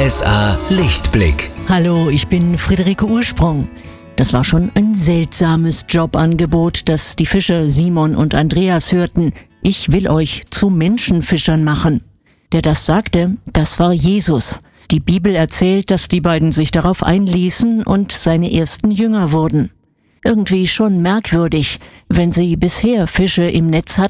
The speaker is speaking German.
RSA Lichtblick. Hallo, ich bin Friederike Ursprung. Das war schon ein seltsames Jobangebot, das die Fischer Simon und Andreas hörten. Ich will euch zu Menschenfischern machen. Der das sagte, das war Jesus. Die Bibel erzählt, dass die beiden sich darauf einließen und seine ersten Jünger wurden. Irgendwie schon merkwürdig, wenn sie bisher Fische im Netz hatten